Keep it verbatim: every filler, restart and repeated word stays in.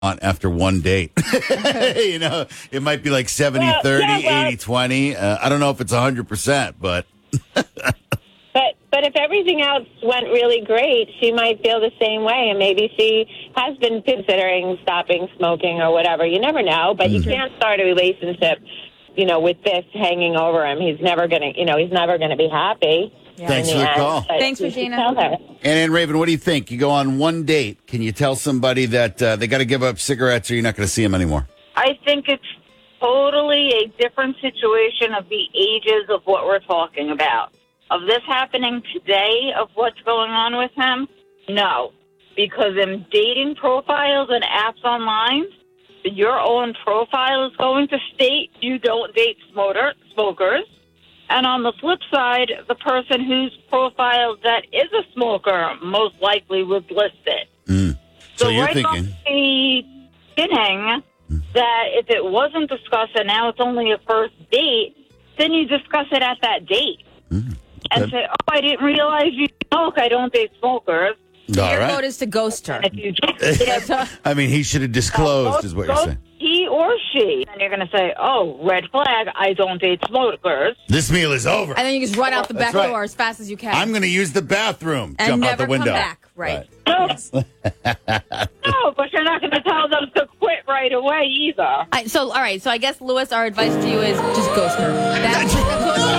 after one date. You know, it might be like seventy thirty, Well, yeah, well- eighty twenty. Uh, I don't know if it's one hundred percent, but But but if everything else went really great, she might feel the same way, and maybe she has been considering stopping smoking or whatever. You never know, but you can't start a relationship, you know, with this hanging over him. He's never gonna, you know, he's never gonna be happy. Thanks in for the end, call. but Thanks, you should Regina. tell her. And, and Raven, what do you think? You go on one date. Can you tell somebody that uh, they got to give up cigarettes or you're not going to see them anymore? I think it's totally a different situation of the ages of what we're talking about. Of this happening today, of what's going on with him, no. Because in dating profiles and apps online, your own profile is going to state you don't date smoker, smokers. And on the flip side, the person whose profile that is a smoker most likely would list it. Mm. So, So, you're right thinking, off the beginning that if it wasn't discussed and now it's only a first date, then you discuss it at that date. Mm. And Okay. say, oh, I didn't realize you smoke. I don't date smokers. all Your right. vote is to ghost her. If you yeah, I mean, he should have disclosed, is what you're go- saying. he or she. And you're going to say, oh, red flag, I don't date smokers. This meal is over. And then you just run out the That's back right. door as fast as you can. I'm going to use the bathroom. and Jump never out the window. come back. Right. No, no, but you're not going to tell them to quit right away either. I, so, all right. So, I guess, Lewis, our advice to you is just ghost her. That's